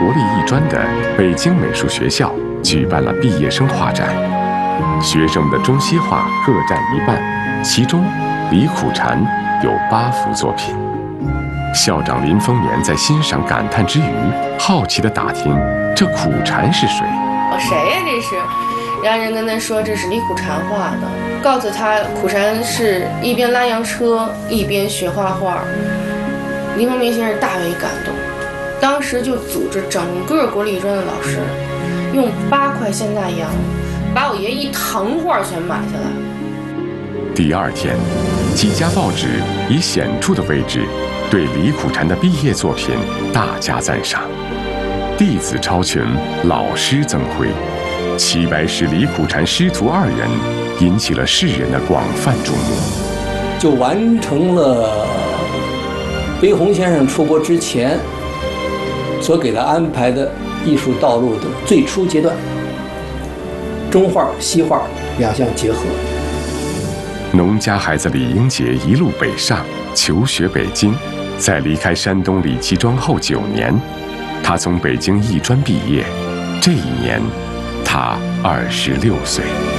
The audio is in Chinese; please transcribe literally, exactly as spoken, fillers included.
国立艺专的北京美术学校举办了毕业生画展，学生们的中西画各占一半，其中李苦禅有八幅作品。校长林风眠在欣赏感叹之余，好奇地打听这苦禅是谁。 谁呀、啊？这是？然后人跟他说这是李苦禅画的，告诉他苦禅是一边拉洋车一边学画画。林风眠先生大为感动，当时就组织整个国立艺专的老师，用八块现大洋把我爷一堂画全买下来。 第二天，几家报纸以显著的位置对李苦禅的毕业作品大加赞赏。弟子超群，老师增辉，齐白石、李苦禅师徒二人引起了世人的广泛瞩目， 就完成了悲鸿先生出国之前所给他安排的艺术道路的最初阶段，中画西画两相结合。 农家孩子李英杰一路北上求学北京，在离开山东李继庄后九年，他从北京艺专毕业。这一年，他二十六岁。